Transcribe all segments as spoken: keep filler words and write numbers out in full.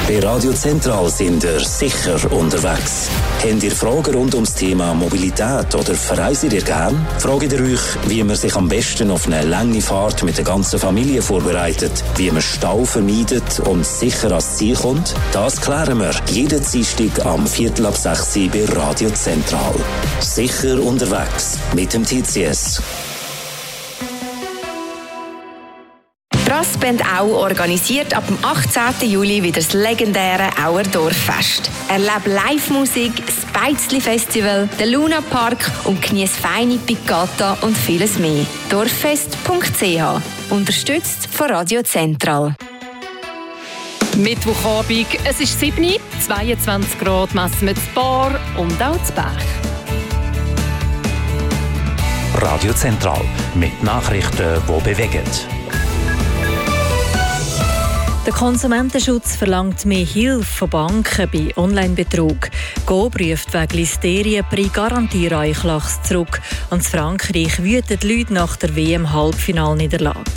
Bei Radio Zentral sind ihr sicher unterwegs. Habt ihr Fragen rund ums Thema Mobilität oder verreist ihr gern? Fragt ihr euch, wie man sich am besten auf eine lange Fahrt mit der ganzen Familie vorbereitet, wie man Stau vermeidet und sicher ans Ziel kommt? Das klären wir jeden Dienstag am Viertel ab sechs bei Radio Zentral. Sicher unterwegs mit dem T C S. Brassband Au organisiert ab dem achtzehnten Juli wieder das legendäre Auer Dorffest. Erlebe Live-Musik, das Beizli-Festival, den Luna Park und genieße feine Piccata und vieles mehr. dorffest punkt c h. Unterstützt von Radio Zentral. Mittwochabend, es ist sieben Uhr, zweiundzwanzig Grad messen wir zu Bar und auch zu Berg. Radio Zentral mit Nachrichten, die bewegen. Der Konsumentenschutz verlangt mehr Hilfe von Banken bei Online-Betrug. Coop ruft wegen Listerien Pre-Garantie-Reichlachs zurück. Und in Frankreich wüten die Leute nach der W M-Halbfinalniederlage.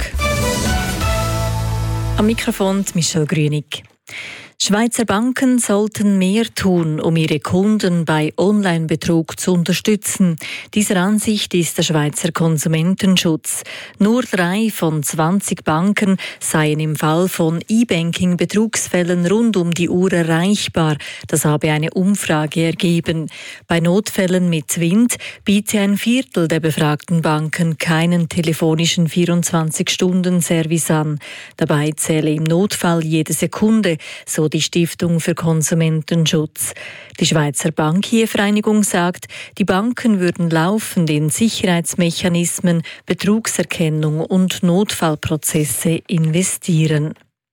Am Mikrofon Michelle Grünig. Schweizer Banken sollten mehr tun, um ihre Kunden bei Online-Betrug zu unterstützen. Dieser Ansicht ist der Schweizer Konsumentenschutz. Nur drei von zwanzig Banken seien im Fall von E-Banking-Betrugsfällen rund um die Uhr erreichbar. Das habe eine Umfrage ergeben. Bei Notfällen mit Wind biete ein Viertel der befragten Banken keinen telefonischen vierundzwanzig-Stunden-Service an. Dabei zähle im Notfall jede Sekunde, so die Stiftung für Konsumentenschutz. Die Schweizer Bankiervereinigung sagt, die Banken würden laufend in Sicherheitsmechanismen, Betrugserkennung und Notfallprozesse investieren.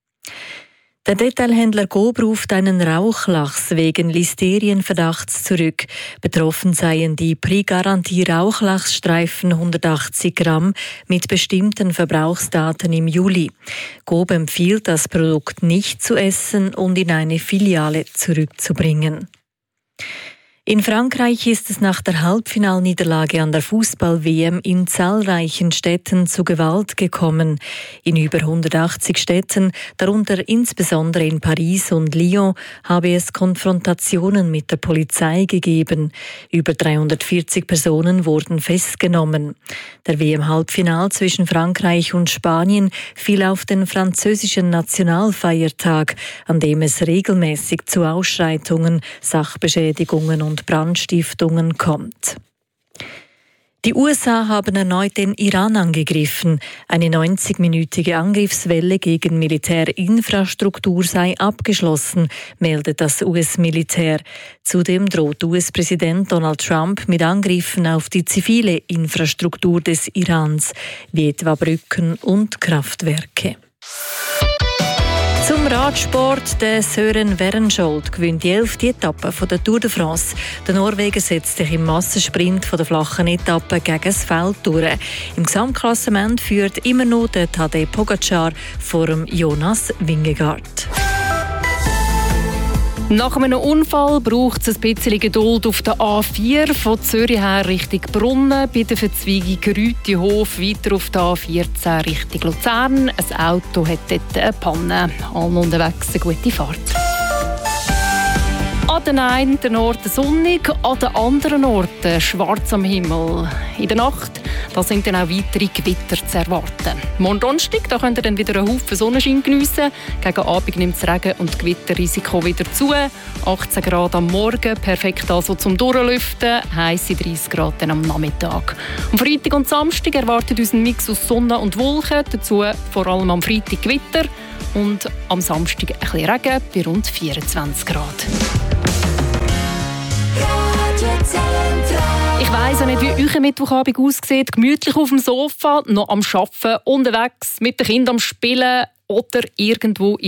Der Detailhändler Coop ruft einen Rauchlachs wegen Listerienverdachts zurück. Betroffen seien die Pre-Garantie-Rauchlachsstreifen hundertachtzig Gramm mit bestimmten Verbrauchsdaten im Juli. Coop empfiehlt, das Produkt nicht zu essen und in eine Filiale zurückzubringen. In Frankreich ist es nach der Halbfinalniederlage an der Fußball-W M in zahlreichen Städten zu Gewalt gekommen. In über hundertachtzig Städten, darunter insbesondere in Paris und Lyon, habe es Konfrontationen mit der Polizei gegeben. Über dreihundertvierzig Personen wurden festgenommen. Der W M-Halbfinal zwischen Frankreich und Spanien fiel auf den französischen Nationalfeiertag, an dem es regelmäßig zu Ausschreitungen, Sachbeschädigungen und und Brandstiftungen kommt. Die U S A haben erneut den Iran angegriffen. Eine neunzigminütige Angriffswelle gegen Militärinfrastruktur sei abgeschlossen, meldet das U S-Militär. Zudem droht U S-Präsident Donald Trump mit Angriffen auf die zivile Infrastruktur des Irans, wie etwa Brücken und Kraftwerke. Zum Radsport, der Søren Werenskiold gewinnt die elfte Etappe von der Tour de France. Der Norweger setzt sich im Massensprint von der flachen Etappe gegen das Feld durch. Im Gesamtklassement führt immer noch der Tadej Pogacar vor dem Jonas Vingegaard. Nach einem Unfall braucht es ein bisschen Geduld auf der A vier von Zürich her Richtung Brunnen, bei der Verzweigung Rütihof weiter auf der A vierzehn Richtung Luzern. Ein Auto hat dort eine Panne. Allen unterwegs eine gute Fahrt. An den einen Orten sonnig, an den anderen Orten schwarz am Himmel. In der Nacht da sind dann auch weitere Gewitter zu erwarten. Morgen Donnerstag da könnt ihr dann wieder einen Haufen Sonnenschein geniessen. Gegen Abend nimmt das Regen- und Gewitterrisiko wieder zu. achtzehn Grad am Morgen, perfekt also zum Durchlüften. Heisse dreißig Grad dann am Nachmittag. Am Freitag und Samstag erwartet uns ein Mix aus Sonne und Wolken. Dazu vor allem am Freitag Gewitter. Und am Samstag ein bisschen Regen bei rund vierundzwanzig Grad. Ich weiss auch nicht, wie euer Mittwochabend aussieht. Gemütlich auf dem Sofa, noch am Arbeiten, unterwegs, mit den Kindern am Spielen oder irgendwo